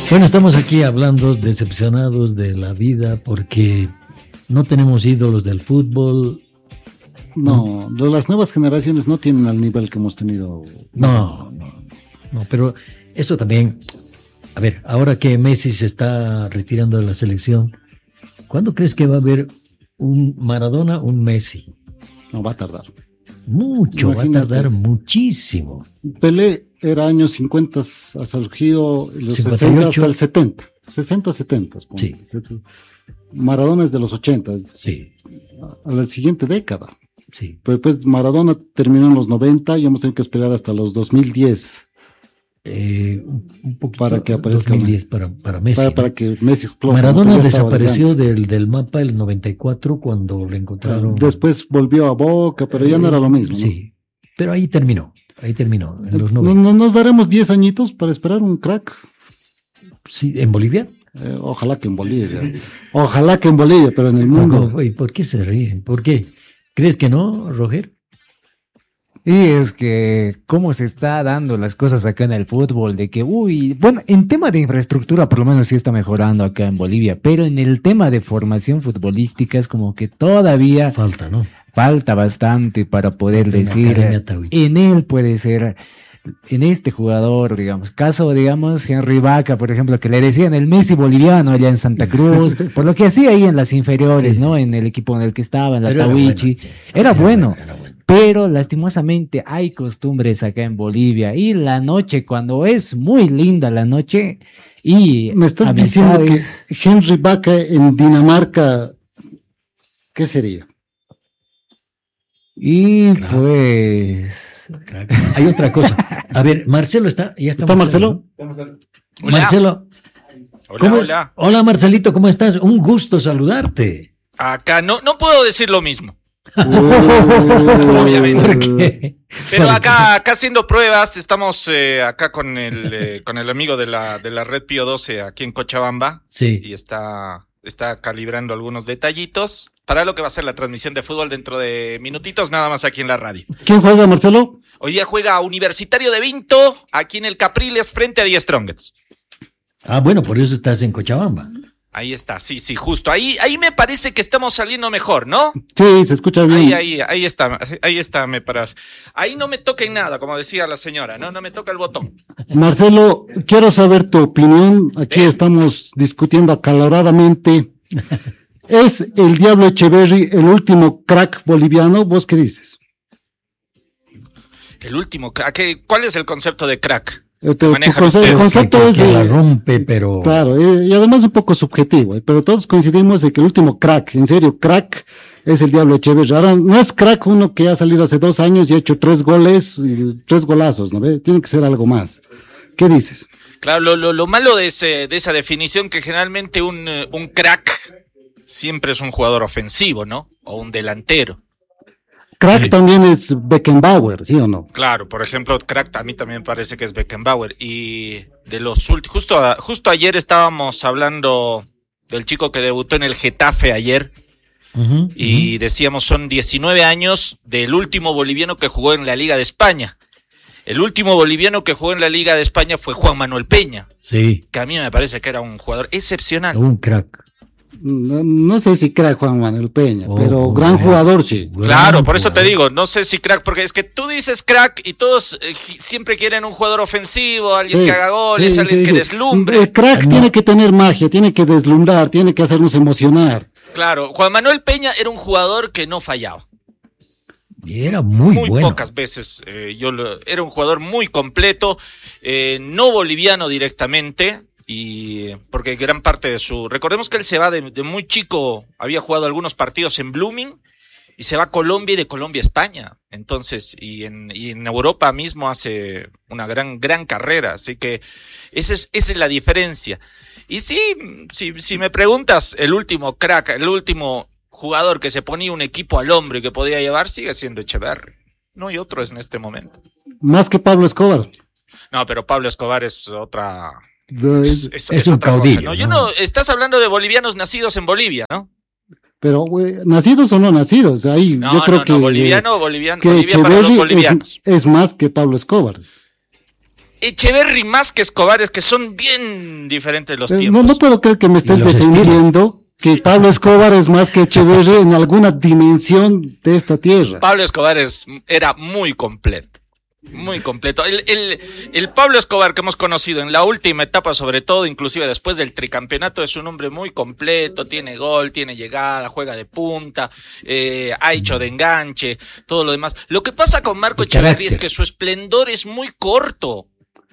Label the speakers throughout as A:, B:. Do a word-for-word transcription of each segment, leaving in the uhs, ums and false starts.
A: Bueno, estamos aquí hablando decepcionados de la vida porque no tenemos ídolos del fútbol.
B: No, no, las nuevas generaciones no tienen el nivel que hemos tenido.
A: No, no, no, pero eso también, a ver, ahora que Messi se está retirando de la selección, ¿cuándo crees que va a haber un Maradona, un Messi?
B: No, va a tardar.
A: Mucho, Imagínate. va a tardar muchísimo.
B: Pelé era años cincuenta, ha surgido los
A: cincuenta y ocho.
B: sesenta hasta el setenta, sesenta, setenta.
A: Sí.
B: Maradona es de los ochenta,
A: sí.
B: a la siguiente década.
A: Sí.
B: Pero después Maradona terminó en los noventa y hemos tenido que esperar hasta los dos mil diez.
A: Eh, un, un poquito
B: para que aparezca
A: dos mil diez para, para Messi.
B: Para, para que Messi explote.
A: Maradona desapareció del, del mapa el noventa y cuatro cuando le encontraron.
B: Después volvió a Boca, pero eh, ya no era lo mismo, ¿no?
A: Sí, pero ahí terminó. Ahí terminó, en los
B: ¿No,
A: noventa.
B: no, ¿Nos daremos diez añitos para esperar un crack?
A: Sí, ¿en Bolivia?
B: Eh, ojalá que en Bolivia. Ojalá que en Bolivia, pero en el mundo.
A: No, ¿y por qué se ríen? ¿Por qué? ¿Crees que no, Roger?
C: Y es que cómo se está dando las cosas acá en el fútbol, de que, uy, bueno, en tema de infraestructura por lo menos sí está mejorando acá en Bolivia, pero en el tema de formación futbolística es como que todavía
A: falta, ¿no?
C: Falta bastante para poder decir, en él puede ser, en este jugador, digamos, caso, digamos, Henry Vaca, por ejemplo, que le decían el Messi boliviano allá en Santa Cruz, por lo que hacía ahí en las inferiores, sí, ¿no? Sí. En el equipo en el que estaba, en la Tawichi, era bueno. Era bueno. Era bueno. Pero lastimosamente hay costumbres acá en Bolivia y la noche, cuando es muy linda la noche y
B: me estás diciendo que Henry Vaca en Dinamarca, ¿qué sería?
C: Y claro. pues
A: claro. Hay otra cosa. A ver, Marcelo está, ya está,
B: ¿Está Marcelo.
A: Marcelo? Hola. Marcelo.
D: Hola,
A: ¿cómo?
D: hola.
A: Hola Marcelito, ¿cómo estás? Un gusto saludarte.
D: Acá no, no puedo decir lo mismo.
B: Uh,
D: Obviamente.
A: ¿Por qué?
D: Pero acá, acá haciendo pruebas, estamos eh, acá con el eh, con el amigo de la de la red Pío doce aquí en Cochabamba.
A: Sí.
D: Y está, está calibrando algunos detallitos para lo que va a ser la transmisión de fútbol dentro de minutitos, nada más aquí en la radio.
B: ¿Quién juega, Marcelo?
D: Hoy día juega Universitario de Vinto, aquí en el Capriles, frente a Die Strongets.
A: Ah, bueno, por eso estás en Cochabamba.
D: Ahí está, sí, sí, justo. Ahí, ahí me parece que estamos saliendo mejor, ¿no?
B: Sí, se escucha bien.
D: Ahí, ahí, ahí está, ahí está, me paras. Ahí no me toca en nada, como decía la señora, no, no me toca el botón.
B: Marcelo, quiero saber tu opinión. Aquí ¿Eh? estamos discutiendo acaloradamente. ¿Es el Diablo Echeverri el último crack boliviano? ¿Vos qué dices?
D: El último crack. ¿Cuál es el concepto de crack?
B: El, tu concepto, el concepto
A: que,
B: es
A: que la rompe, pero
B: claro, y además un poco subjetivo, pero todos coincidimos en que el último crack, en serio, crack es el Diablo Echeverri. Ahora no es crack uno que ha salido hace dos años y ha hecho tres goles, y tres golazos, ¿no ve? Tiene que ser algo más. ¿Qué dices?
D: Claro, lo, lo, lo malo de ese, de esa definición que generalmente un, un crack siempre es un jugador ofensivo, ¿no? O un delantero.
B: Crack sí. También es Beckenbauer, ¿sí o no?
D: Claro, por ejemplo, crack a mí también me parece que es Beckenbauer. Y de los últimos, justo, a, justo ayer estábamos hablando del chico que debutó en el Getafe ayer. Uh-huh, y uh-huh. decíamos, son diecinueve años del último boliviano que jugó en la Liga de España. El último boliviano que jugó en la Liga de España fue Juan Manuel Peña.
A: Sí.
D: Que a mí me parece que era un jugador excepcional.
A: Un crack.
B: No, no sé si crack Juan Manuel Peña, oh, pero
A: oh,
B: gran
A: oh,
B: jugador sí.
D: Claro, por eso te digo, no sé si crack, porque es que tú dices crack y todos eh, siempre quieren un jugador ofensivo, alguien sí, que haga goles, sí, alguien sí, que sí. deslumbre.
B: El crack no. tiene que tener magia, tiene que deslumbrar, tiene que hacernos emocionar.
D: Claro, Juan Manuel Peña era un jugador que no fallaba.
A: Y era muy,
D: muy
A: bueno.
D: pocas veces, eh, yo lo, era un jugador muy completo, eh, no boliviano directamente. Y porque gran parte de su... Recordemos que él se va de, de muy chico, había jugado algunos partidos en Blooming y se va a Colombia y de Colombia a España. Entonces, y en, y en Europa mismo hace una gran, gran carrera. Así que esa es, esa es la diferencia. Y sí, si, si me preguntas, el último crack, el último jugador que se ponía un equipo al hombro y que podía llevar, sigue siendo Echeverri. No hay otro en este momento.
B: Más que Pablo Escobar.
D: No, pero Pablo Escobar es otra...
A: Es, es, es un caudillo,
D: cosa, ¿no? Yo no, estás hablando de bolivianos nacidos en Bolivia, ¿no?
B: Pero, güey, nacidos o no nacidos, ahí
D: no,
B: yo creo
D: no,
B: que...
D: No, boliviano, boliviano,
B: que
D: Bolivia para los bolivianos.
B: Es, es más que Pablo Escobar.
D: Echeverri más que Escobar, es que son bien diferentes los
B: Eh,
D: tiempos.
B: No, no puedo creer que me estés
A: los
B: defendiendo que Pablo Escobar es más que Echeverri en alguna dimensión de esta tierra.
D: Pablo Escobar es, era muy completo. Muy completo. El, el, el Pablo Escobar que hemos conocido en la última etapa, sobre todo, inclusive después del tricampeonato, es un hombre muy completo, tiene gol, tiene llegada, juega de punta, eh, ha hecho de enganche, todo lo demás. Lo que pasa con Marco Echeverri es que su esplendor es muy corto.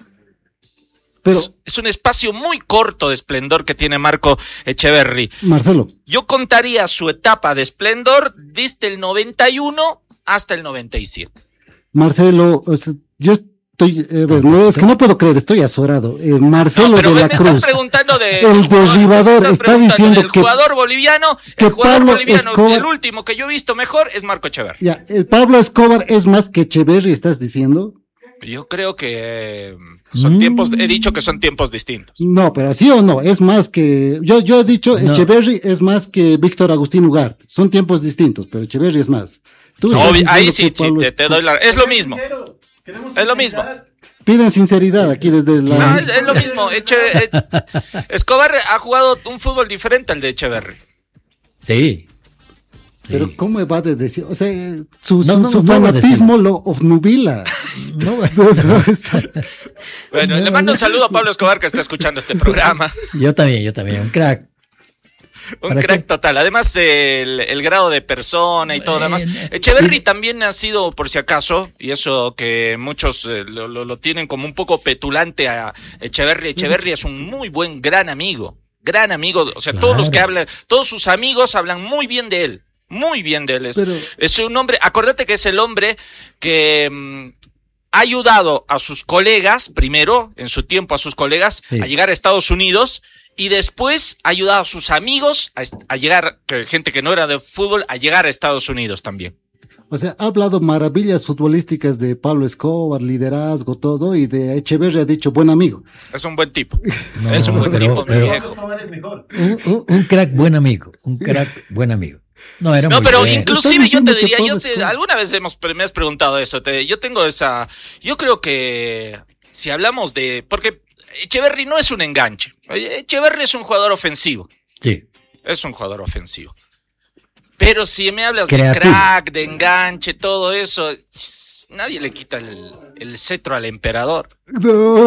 B: Pero,
D: es, es un espacio muy corto de esplendor que tiene Marco Echeverri.
B: Marcelo.
D: Yo contaría su etapa de esplendor desde el noventa y uno hasta el noventa y siete.
B: Marcelo, o sea, yo estoy, eh, no, es que no puedo creer, estoy azorado. Eh, Marcelo
D: no, pero
B: de
D: me,
B: la
D: me
B: Cruz,
D: estás preguntando de,
B: el derribador, está diciendo
D: el
B: que
D: jugador boliviano,
B: que
D: el jugador
B: Pablo
D: boliviano,
B: Escobar,
D: el último que yo he visto mejor es Marco Echeverri.
B: Ya, el Pablo Escobar es más que Echeverri, ¿estás diciendo?
D: Yo creo que eh, son mm. tiempos, he dicho que son tiempos distintos.
B: No, pero sí o no, es más que, yo, yo he dicho no. Echeverri es más que Víctor Agustín Ugarte, son tiempos distintos, pero Echeverri es más.
D: ¿Tú no, ahí sí, sí te, te doy la, es lo mismo. Es lo mismo.
B: Piden sinceridad aquí desde la...
D: No, es, es lo mismo. Eche, e, Escobar ha jugado un fútbol diferente al de Echeverri.
A: Sí.
B: Pero
A: sí.
B: ¿cómo va a decir? O sea, su,
A: no,
B: su,
A: no,
B: su
A: no
B: fanatismo lo obnubila.
A: No,
B: no, está...
D: Bueno, le mando un saludo a Pablo Escobar que está escuchando este programa.
A: Yo también, yo también, un crack.
D: Un crack qué? total. Además, el, el grado de persona y todo lo demás. Echeverri también ha sido, por si acaso, y eso que muchos eh, lo, lo, lo tienen como un poco petulante a Echeverri. Echeverri es un muy buen, gran amigo. Gran amigo. O sea, claro. todos los que hablan, todos sus amigos hablan muy bien de él. Muy bien de él. Es, Pero... es un hombre, acuérdate que es el hombre que mmm, ha ayudado a sus colegas, primero, en su tiempo a sus colegas, sí. a llegar a Estados Unidos. Y después ha ayudado a sus amigos a, a llegar, que gente que no era de fútbol, a llegar a Estados Unidos también.
B: O sea, ha hablado maravillas futbolísticas de Pablo Escobar, liderazgo, todo, y de Echeverri ha dicho buen amigo.
D: Es un buen tipo. No, es un buen
A: pero,
D: tipo,
A: pero,
D: mi viejo.
A: Un, un, un crack buen amigo, un crack buen amigo. No, era
D: no
A: muy
D: pero
A: bien.
D: inclusive yo te diría, yo sé, alguna vez hemos, me has preguntado eso, te, yo tengo esa, yo creo que si hablamos de, porque Echeverri no es un enganche. Echeverri es un jugador ofensivo.
A: Sí.
D: Es un jugador ofensivo. Pero si me hablas
A: Creativo.
D: de crack, de enganche, todo eso, nadie le quita el, el cetro al emperador.
B: No.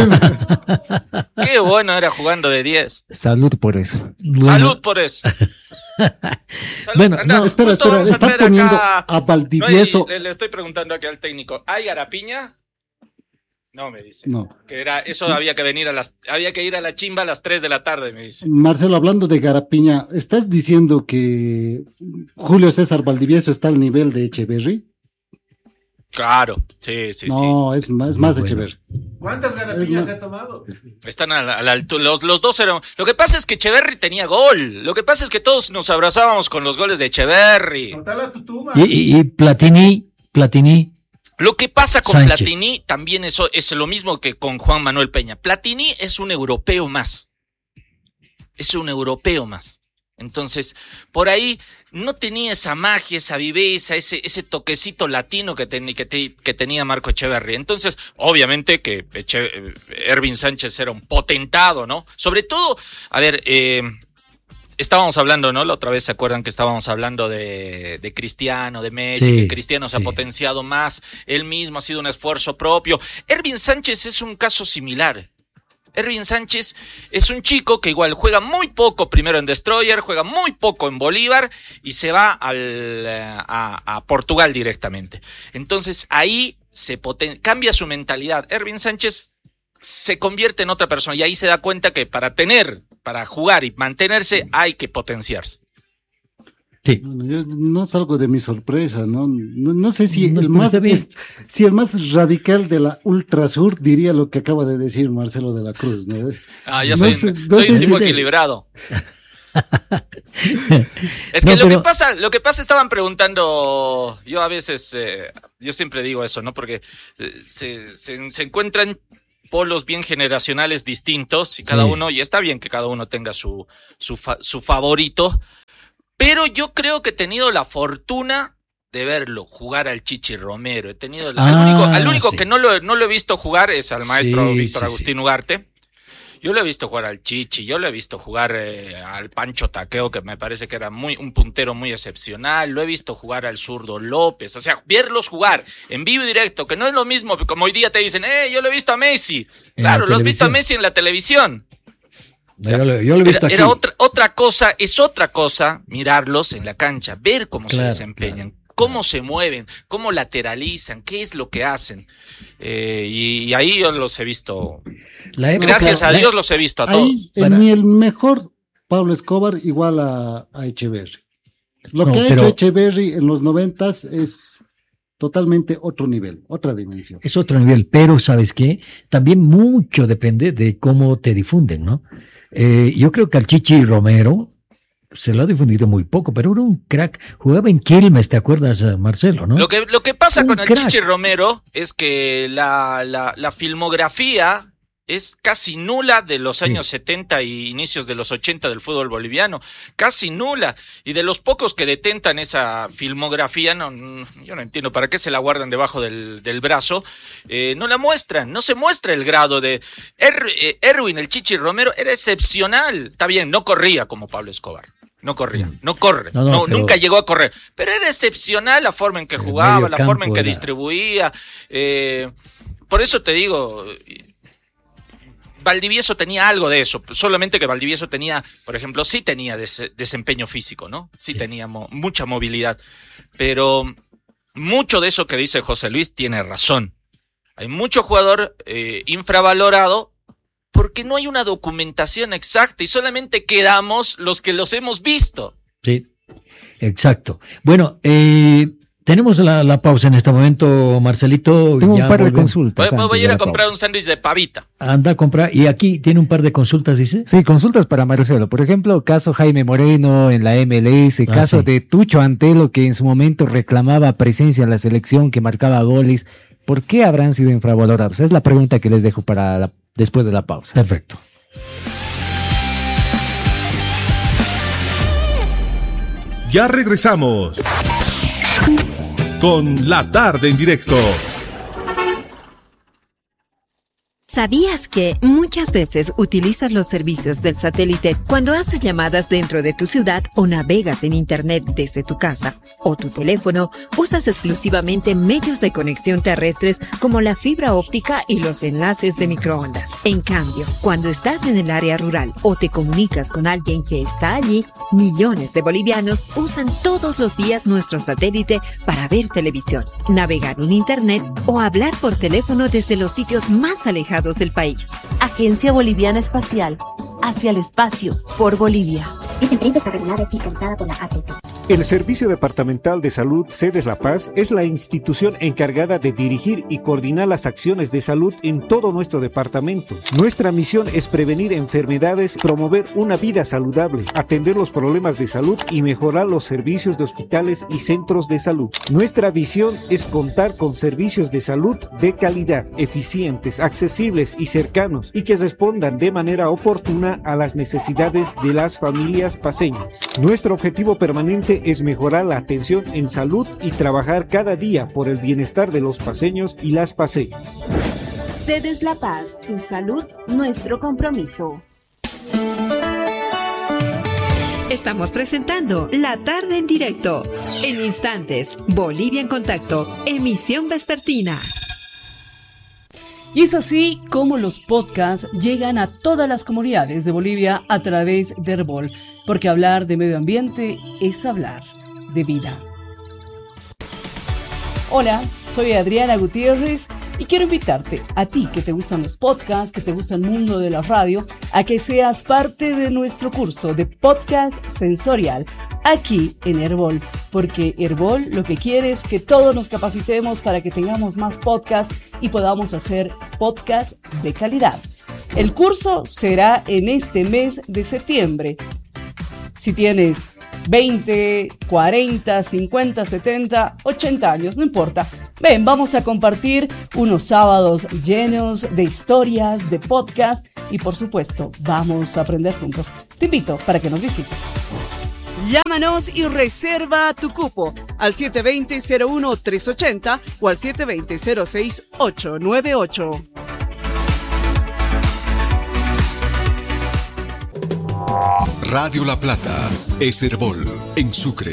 D: Qué bueno era jugando de diez.
C: Salud por eso.
D: Bueno. Salud por eso. Salud.
A: Bueno,
D: Anda,
B: no, espera, espera, está poniendo acá... a Valdivieso.
D: No, hay, le, le estoy preguntando aquí al técnico, ¿hay Garapiña? No, me dice.
B: No.
D: Que era, eso había que venir a las, había que ir a la chimba a las tres de la tarde, me dice.
B: Marcelo, hablando de Garapiña, ¿estás diciendo que Julio César Valdivieso está al nivel de Echeverri?
D: Claro, sí, sí,
B: no,
D: sí.
B: No, es más, es más bueno. Echeverri.
E: ¿Cuántas Garapiñas se ha tomado?
D: Están a la, a la altura, los, los dos eran. Lo que pasa es que Echeverri tenía gol. Lo que pasa es que todos nos abrazábamos con los goles de Echeverri.
A: Y, y, y Platini, Platini.
D: Lo que pasa con
A: Sánchez.
D: Platini también eso es lo mismo que con Juan Manuel Peña. Platini es un europeo más. Es un europeo más. Entonces, por ahí no tenía esa magia, esa viveza, ese, ese toquecito latino que, ten, que, te, que tenía Marco Echeverri. Entonces, obviamente que Eche, Ervin Sánchez era un potentado, ¿no? Sobre todo, a ver, eh, estábamos hablando, ¿no? La otra vez se acuerdan que estábamos hablando de, de Cristiano, de Messi, sí, que Cristiano se sí. ha potenciado más, él mismo ha sido un esfuerzo propio. Ervin Sánchez es un caso similar. Ervin Sánchez es un chico que igual juega muy poco primero en Destroyer, juega muy poco en Bolívar y se va al, a, a Portugal directamente. Entonces ahí se poten- cambia su mentalidad. Ervin Sánchez se convierte en otra persona y ahí se da cuenta que para tener, para jugar y mantenerse hay que potenciarse.
B: Sí. Bueno, yo no salgo de mi sorpresa, ¿no? No, no sé si
A: no,
B: el más es, si el más radical de la ultrasur diría lo que acaba de decir Marcelo de la Cruz, ¿no?
D: Ah, yo
B: no
D: soy,
B: sé,
D: no soy un tipo si equilibrado. Es que no, lo pero... que pasa, lo que pasa estaban preguntando, yo a veces, eh, yo siempre digo eso, ¿no? Porque eh, se, se, se encuentran polos bien generacionales distintos y cada sí. uno, y está bien que cada uno tenga su, su, fa, su favorito. Pero yo creo que he tenido la fortuna de verlo jugar al Chichi Romero. He tenido el, ah, al único, al único sí. que no lo, no lo he visto jugar es al maestro sí, Víctor sí, Agustín sí. Ugarte. Yo lo he visto jugar al Chichi, yo lo he visto jugar eh, al Pancho Taqueo, que me parece que era muy un puntero muy excepcional. Lo he visto jugar al Zurdo López. O sea, verlos jugar en vivo y directo, que no es lo mismo como hoy día te dicen, eh, yo lo he visto a Messi. Claro, lo has visto a Messi en la televisión. O sea, yo, lo, yo lo he visto era, aquí. Era otra, otra cosa, es otra cosa mirarlos en la cancha, ver cómo claro, se desempeñan, claro, cómo claro. se mueven, cómo lateralizan, qué es lo que hacen. Eh, y, y ahí yo los he visto. La época, gracias a la, Dios los he visto a
B: ahí, todos. Ni el mejor Pablo Escobar igual a, a Echeverri. Lo no, que ha pero, hecho Echeverri en los noventas es totalmente otro nivel, otra dimensión.
A: Es otro nivel, pero ¿sabes qué? También mucho depende de cómo te difunden, ¿no? Eh, yo creo que al Chichi Romero se lo ha difundido muy poco, pero era un crack. Jugaba en Quilmes, ¿te acuerdas, Marcelo? ¿No?
D: Lo que, lo que pasa un con crack. el Chichi Romero es que la, la, la filmografía es casi nula de los años sí. setenta y inicios de los ochenta del fútbol boliviano, casi nula, y de los pocos que detentan esa filmografía, no, yo no entiendo para qué se la guardan debajo del, del brazo, eh, no la muestran, no se muestra el grado de er, eh, Erwin, el Chichi Romero, era excepcional, está bien, no corría como Pablo Escobar. No corría, no corre, no, no, no pero, nunca llegó a correr, pero era excepcional la forma en que jugaba, la forma en que era... distribuía, eh, por eso te digo... Valdivieso tenía algo de eso, solamente que Valdivieso tenía, por ejemplo, sí tenía des- desempeño físico, ¿no? Sí, sí. tenía mo- mucha movilidad, pero mucho de eso que dice José Luis tiene razón. Hay mucho jugador eh, infravalorado porque no hay una documentación exacta y solamente quedamos los que los hemos visto.
A: Sí, exacto. Bueno, eh... tenemos la, la pausa en este momento, Marcelito.
C: Tengo ya un par volvemos. de consultas.
D: Voy, voy a ir a comprar pausa. un sándwich de pavita.
A: Anda a comprar. Y aquí tiene un par de consultas, dice.
C: Sí, consultas para Marcelo. Por ejemplo, caso Jaime Moreno en la M L S, ah, caso sí. de Tucho Antelo, que en su momento reclamaba presencia en la selección, que marcaba goles. ¿Por qué habrán sido infravalorados? Es la pregunta que les dejo para la, después de la pausa.
A: Perfecto.
F: Ya regresamos con La Tarde en Directo.
G: ¿Sabías que muchas veces utilizas los servicios del satélite cuando haces llamadas dentro de tu ciudad o navegas en internet desde tu casa o tu teléfono? Usas exclusivamente medios de conexión terrestres como la fibra óptica y los enlaces de microondas. En cambio, cuando estás en el área rural o te comunicas con alguien que está allí, millones de bolivianos usan todos los días nuestro satélite para ver televisión, navegar en internet o hablar por teléfono desde los sitios más alejados del país.
H: Agencia Boliviana Espacial. Hacia el espacio, por Bolivia.
I: Esta empresa está regulada y fiscalizada por la A T P.
J: El Servicio Departamental de Salud Sedes La Paz es la institución encargada de dirigir y coordinar las acciones de salud en todo nuestro departamento. Nuestra misión es prevenir enfermedades, promover una vida saludable, atender los problemas de salud y mejorar los servicios de hospitales y centros de salud. Nuestra visión es contar con servicios de salud de calidad, eficientes, accesibles y cercanos, y que respondan de manera oportuna a las necesidades de las familias paceñas. Nuestro objetivo permanente es mejorar la atención en salud y trabajar cada día por el bienestar de los paceños y las paceñas.
H: Sedes La Paz, tu salud, nuestro compromiso.
G: Estamos presentando La Tarde en Directo. En instantes, Bolivia en Contacto, emisión vespertina.
K: Y es así como los podcasts llegan a todas las comunidades de Bolivia a través de Herbol, porque hablar de medio ambiente es hablar de vida. Hola, soy Adriana Gutiérrez y quiero invitarte, a ti que te gustan los podcasts, que te gusta el mundo de la radio, a que seas parte de nuestro curso de podcast sensorial aquí en Herbol, porque Herbol lo que quiere es que todos nos capacitemos para que tengamos más podcasts y podamos hacer podcasts de calidad. El curso será en este mes de septiembre. Si tienes veinte, cuarenta, cincuenta, setenta, ochenta años, no importa. Ven, vamos a compartir unos sábados llenos de historias, de podcast y por supuesto, vamos a aprender juntos. Te invito para que nos visites. Llámanos y reserva tu cupo al siete dos cero, cero uno tres ocho cero o al siete dos cero, cero seis ocho nueve ocho.
F: Radio La Plata, Eserbol, en Sucre.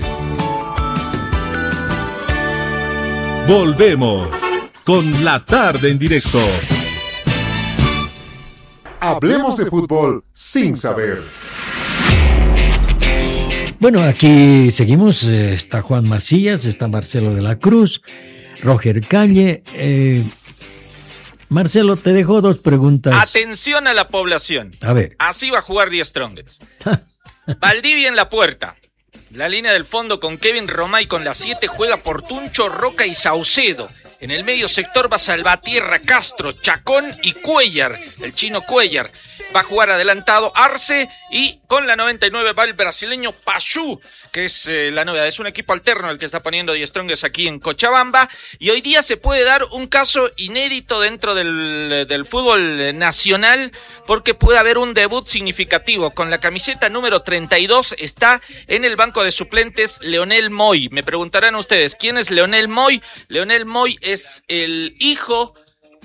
F: Volvemos con La Tarde en Directo.
L: Hablemos de fútbol sin saber.
A: Bueno, aquí seguimos. Eh, está Juan Macías, está Marcelo de la Cruz, Roger Calle. Eh, Marcelo, te dejo dos preguntas.
D: Atención a la población.
A: A ver.
D: Así va a jugar Die Strongest. Valdivia en la puerta. La línea del fondo con Kevin Romay con la siete juega Portuncho, Roca y Saucedo. En el medio sector va Salvatierra, Castro, Chacón y Cuellar, el chino Cuellar. Va a jugar adelantado Arce y con la noventa y nueve va el brasileño Pachu, que es eh, la novedad. Es un equipo alterno el que está poniendo Die Strongest aquí en Cochabamba. Y hoy día se puede dar un caso inédito dentro del, del fútbol nacional, porque puede haber un debut significativo. Con la camiseta número treinta y dos está en el banco de suplentes Leonel Moy. Me preguntarán ustedes, ¿quién es Leonel Moy? Leonel Moy es el hijo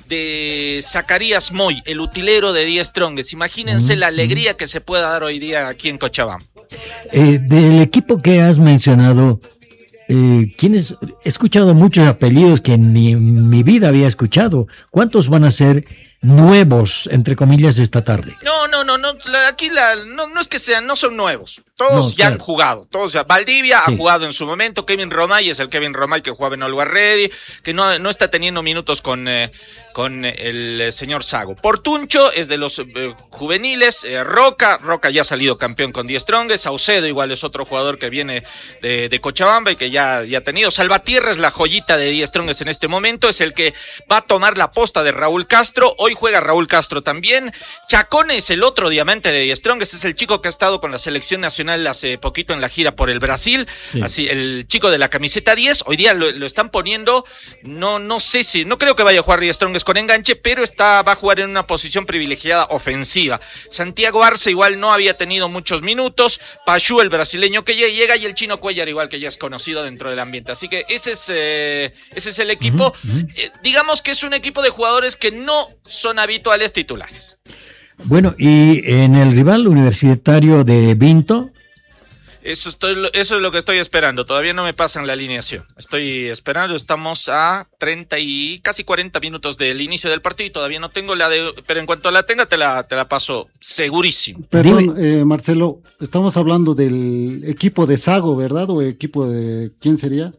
D: de Zacarías Moy, el utilero de Die Strongest. Imagínense mm-hmm. la alegría que se pueda dar hoy día aquí en Cochabamba.
A: Eh, del equipo que has mencionado, eh, ¿quiénes? He escuchado muchos apellidos que ni en mi vida había escuchado. ¿Cuántos van a ser nuevos, entre comillas, esta tarde?
D: No, no, no, no la, aquí la, no, no es que sean, no son nuevos. Todos
A: no,
D: ya
A: claro.
D: han jugado. Todos ya. Valdivia sí. ha jugado en su momento. Kevin Romay es el Kevin Romay que jugaba en Always Ready, que no, no está teniendo minutos con, eh, con el eh, señor Sago. Portuncho es de los eh, juveniles. Eh, Roca, Roca ya ha salido campeón con Die Strongest. Saucedo igual es otro jugador que viene de, de Cochabamba y que ya, ya ha tenido. Salvatierra es la joyita de Die Strongest en este momento. Es el que va a tomar la posta de Raúl Castro. Hoy juega Raúl Castro también. Chacón es el otro diamante de Die Strongest. Es el chico que ha estado con la selección nacional hace poquito en la gira por el Brasil, sí. así el chico de la camiseta diez, hoy día lo, lo están poniendo, no no sé si, no creo que vaya a jugar Die Strongest con enganche, pero está va a jugar en una posición privilegiada ofensiva. Santiago Arce igual no había tenido muchos minutos, Pachu el brasileño que llega y el chino Cuellar igual que ya es conocido dentro del ambiente, así que ese es eh, ese es el equipo, uh-huh. eh, digamos que es un equipo de jugadores que no son habituales titulares.
A: Bueno, y en el rival universitario de Vinto.
D: Eso, estoy, eso es lo que estoy esperando. Todavía no me pasan la alineación. Estoy esperando. Estamos a treinta y casi cuarenta minutos del inicio del partido y todavía no tengo la de. Pero en cuanto la tenga, te la, te la paso segurísimo.
B: Perdón, eh, Marcelo, estamos hablando del equipo de Sago, ¿verdad? ¿O equipo de quién sería?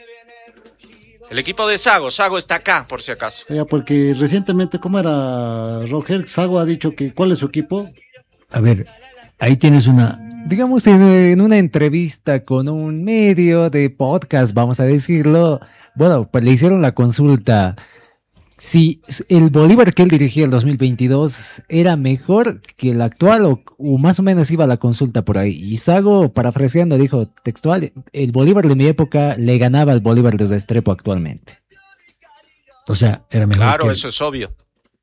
D: El equipo de Sago. Sago está acá, por si acaso.
B: Ya, porque recientemente, ¿cómo era Roger? Sago ha dicho que. ¿Cuál es su equipo?
A: A ver, ahí tienes una.
C: Digamos, en, en una entrevista con un medio de podcast, vamos a decirlo, bueno, pues le hicieron la consulta si el Bolívar que él dirigía el dos mil veintidós era mejor que el actual o, o más o menos iba la consulta por ahí. Y Sago, parafraseando, dijo textual, el Bolívar de mi época le ganaba al Bolívar de Restrepo actualmente.
A: O sea, era mejor.
D: Claro,
A: que...
D: eso es obvio.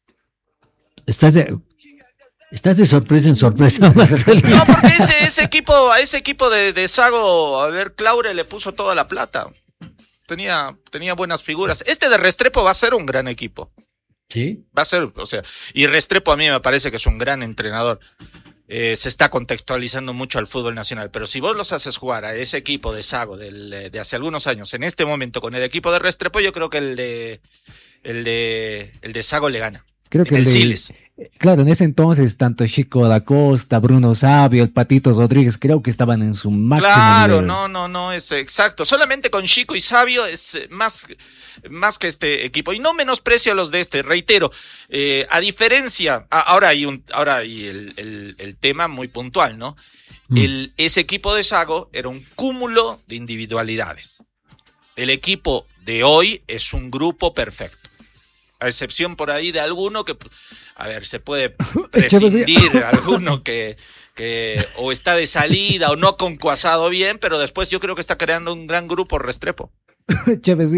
A: Estás de... Estás de sorpresa en sorpresa, Marcelo.
D: No, porque ese, ese equipo, a ese equipo de, de Sago, a ver, Claure le puso toda la plata. Tenía, tenía buenas figuras. Este de Restrepo va a ser un gran equipo.
A: Sí.
D: Va a ser, o sea, y Restrepo a mí me parece que es un gran entrenador. Eh, se está contextualizando mucho al fútbol nacional, pero si vos los haces jugar a ese equipo de Sago del, de hace algunos años, en este momento con el equipo de Restrepo, yo creo que el de, el de, el de Sago le gana.
C: Creo que
D: el,
C: el de,
D: Siles.
C: Claro, en ese entonces, tanto Chico da Costa, Bruno Sabio, el Patito Rodríguez, creo que estaban en su máximo
D: Claro,
C: nivel.
D: no, no, no, es exacto. Solamente con Chico y Sabio es más, más que este equipo. Y no menosprecio a los de este, reitero, eh, a diferencia, a, ahora hay un, ahora hay el, el, el tema muy puntual, ¿no? Mm. El, ese equipo de Sago era un cúmulo de individualidades. El equipo de hoy es un grupo perfecto. A excepción por ahí de alguno que, a ver, se puede prescindir, alguno que, que o está de salida o no ha concuasado bien, pero después yo creo que está creando un gran grupo Restrepo.
C: Chévez.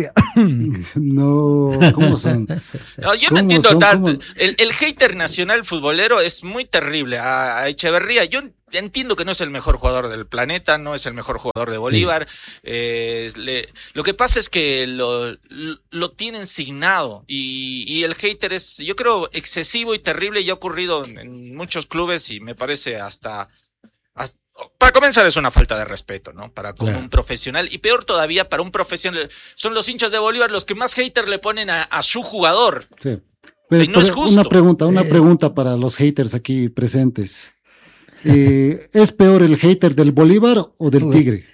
B: No, ¿cómo son?
D: No, yo no entiendo son, tanto. El, el hater nacional futbolero es muy terrible. A, a Echeverría, yo entiendo que no es el mejor jugador del planeta, no es el mejor jugador de Bolívar. Sí. Eh, le, lo que pasa es que lo, lo, lo tienen signado y, y el hater es, yo creo, excesivo y terrible y ha ocurrido en, en muchos clubes y me parece hasta... hasta para comenzar es una falta de respeto, ¿no? Para como claro. un profesional y peor todavía para un profesional. Son los hinchas de Bolívar los que más hater le ponen a, a su jugador.
B: Sí. Pero, o sea, no es justo. Una pregunta, una eh. pregunta para los haters aquí presentes. Eh, ¿Es peor el hater del Bolívar o del Tigre?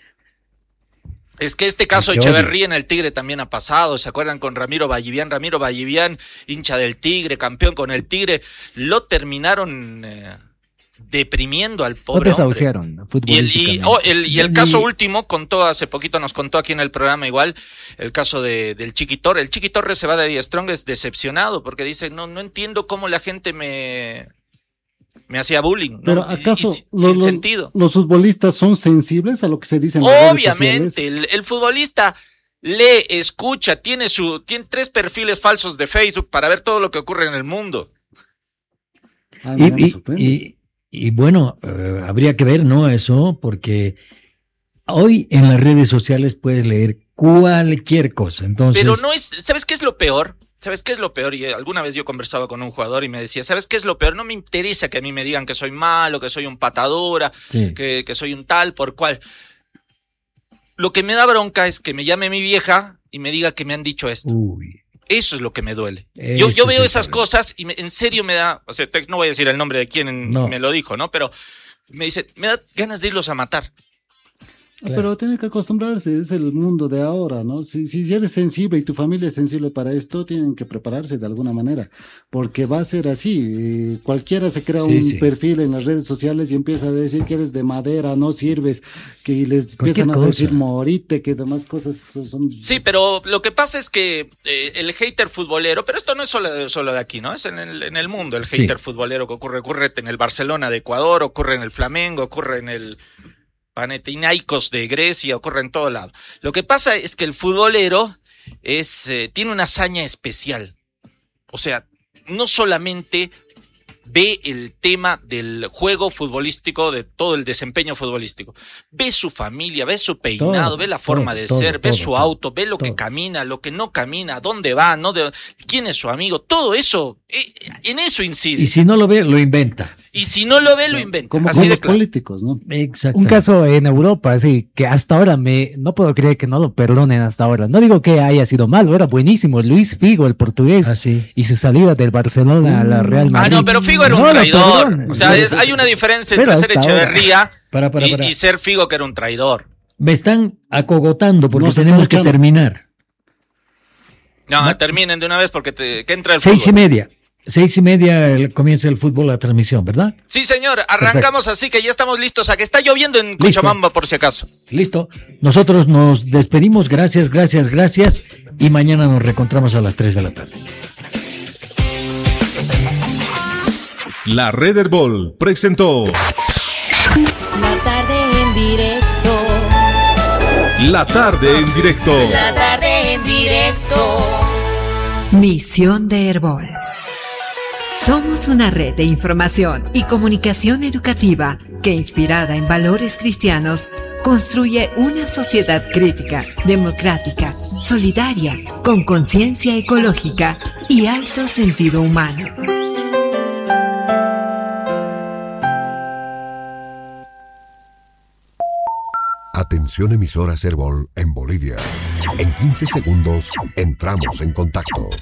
D: Es que este caso de Echeverría en el Tigre también ha pasado. ¿Se acuerdan con Ramiro Vallivian? Ramiro Vallivian, hincha del Tigre, campeón con el Tigre, lo terminaron... Eh, deprimiendo al pobre
C: Lo desahuciaron,
D: hombre. Y el, y, oh, el, y el caso último, contó hace poquito, nos contó aquí en el programa igual, el caso de, del Chiquitorre. El Chiquitorre se va de Die Strongest decepcionado porque dice, no, no entiendo cómo la gente me, me hacía bullying.
B: Pero
D: ¿no?
B: ¿acaso
D: y, y,
B: los,
D: sin sentido.
B: los futbolistas son sensibles a lo que se dice en las redes sociales?
D: Obviamente, el, el futbolista lee, escucha, tiene, su, tiene tres perfiles falsos de Facebook para ver todo lo que ocurre en el mundo.
A: Ah, mira, y, y, y Y bueno, eh, habría que ver, ¿no? Eso, porque hoy en las redes sociales puedes leer cualquier cosa. Entonces...
D: Pero no es, ¿sabes qué es lo peor? ¿Sabes qué es lo peor? Y alguna vez yo conversaba con un jugador y me decía, ¿sabes qué es lo peor? No me interesa que a mí me digan que soy malo, que soy un patadora, sí. que, que soy un tal por cual. Lo que me da bronca es que me llame mi vieja y me diga que me han dicho esto. Uy. Eso es lo que me duele. Yo, yo veo esas cosas y me, en serio me da, o sea, no voy a decir el nombre de quien no. me lo dijo, ¿no? Pero me dice, me da ganas de irlos a matar.
B: Claro. Pero tiene que acostumbrarse, es el mundo de ahora, ¿no? Si, si eres sensible y tu familia es sensible para esto, tienen que prepararse de alguna manera, porque va a ser así. Eh, cualquiera se crea sí, un sí. perfil en las redes sociales y empieza a decir que eres de madera, no sirves, que les Cualquier empiezan a cosa. decir morite, que demás cosas son...
D: Sí, pero lo que pasa es que eh, el hater futbolero, pero esto no es solo, solo de aquí, ¿no? Es en el, en el mundo, el hater sí. futbolero que ocurre, ocurre en el Barcelona de Ecuador, ocurre en el Flamengo, ocurre en el... Panathinaikos de Grecia, ocurre en todo lado. Lo que pasa es que el futbolero es, eh, tiene una hazaña especial. O sea, no solamente ve el tema del juego futbolístico, de todo el desempeño futbolístico. Ve su familia, ve su peinado, todo, ve la forma todo, de todo, ser, todo, ve su auto, ve lo que camina, lo que no camina, dónde va, no de, quién es su amigo. Todo eso, eh, en eso incide.
A: Y si no lo ve, lo inventa.
D: Y si no lo ve, lo inventa.
B: Como,
D: así
B: como
D: de
B: los
D: claro.
B: políticos, ¿no?
A: Exacto.
C: Un caso en Europa, sí, que hasta ahora me, no puedo creer que no lo perdonen hasta ahora. No digo que haya sido malo, era buenísimo. Luis Figo, el portugués,
A: ah, sí.
C: y su salida del Barcelona a la Real Madrid.
D: Ah, no, pero Figo era un no traidor. O sea, es, hay una diferencia entre ser Echeverría para, para, para. Y, y ser Figo, que era un traidor.
A: Me están acogotando porque no tenemos que terminar.
D: No, ¿no? Terminen de una vez porque te, que entra el
A: Seis
D: fútbol.
A: y media. Seis y media el, comienza el fútbol, la transmisión, ¿verdad?
D: Sí, señor. Arrancamos Perfecto. Así que ya estamos listos. A que está lloviendo en Cochabamba, por si acaso.
A: Listo. Nosotros nos despedimos. Gracias, gracias, gracias. Y mañana nos reencontramos a las tres de la tarde.
F: La Red Herbol presentó
M: La tarde en directo.
F: La tarde en directo.
M: La tarde en directo.
G: Misión de Herbol. Somos una red de información y comunicación educativa que, inspirada en valores cristianos, construye una sociedad crítica, democrática, solidaria, con conciencia ecológica y alto sentido humano.
N: Atención, emisoras Herbol en Bolivia. En quince segundos entramos en contacto.